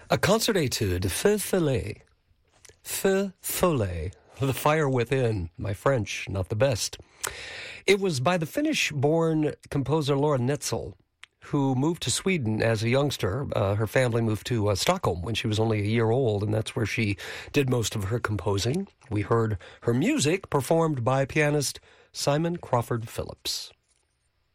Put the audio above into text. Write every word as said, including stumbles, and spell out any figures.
A concert etude, Feu Follet. Feu Follet, The Fire Within. My French, not the best. It was by the Finnish-born composer Laura Netzel, who moved to Sweden as a youngster. Uh, her family moved to uh, Stockholm when she was only a year old, and that's where she did most of her composing. We heard her music performed by pianist Simon Crawford Phillips.